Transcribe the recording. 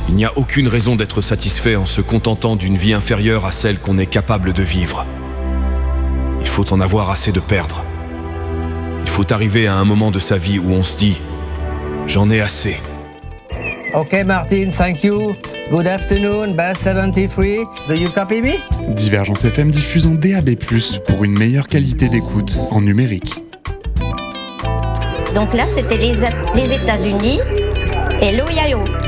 Il n'y a aucune raison d'être satisfait en se contentant d'une vie inférieure à celle qu'on est capable de vivre. Il faut en avoir assez de perdre. Il faut arriver à un moment de sa vie où on se dit « J'en ai assez ». Okay, Martin, thank you. Good afternoon, Bass 73. Do you copy me? Divergence FM diffuse en DAB+, pour une meilleure qualité d'écoute en numérique. Donc là, c'était les États-Unis et l'Ohio.